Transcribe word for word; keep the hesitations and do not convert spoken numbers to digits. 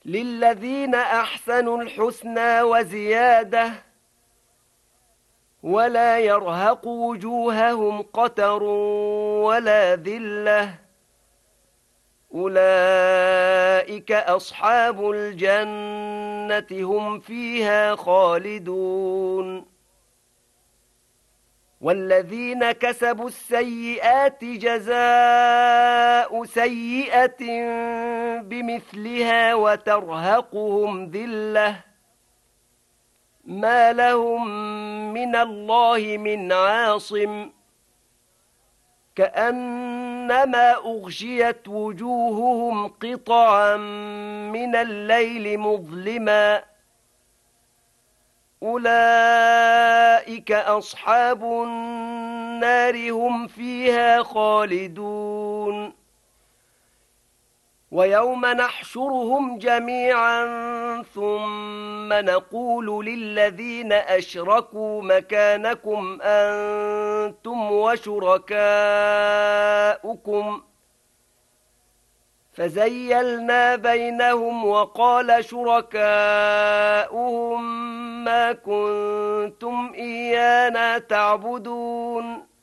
للذين أحسنوا الحسنى وزيادة ولا يرهق وجوههم قتر ولا ذلة أولئك أصحاب الجنة هم فيها خالدون والذين كسبوا السيئات جزاء سيئة بمثلها وترهقهم ذلة ما لهم من الله من عاصم كأنما أغشيت وجوههم قطعا من الليل مظلما أولئك أصحاب النار هم فيها خالدون ويوم نحشرهم جميعا ثم نقول للذين أشركوا مكانكم أنتم وشركاؤكم فزيلنا بينهم وقال شركاؤهم ما كنتم إيانا تعبدون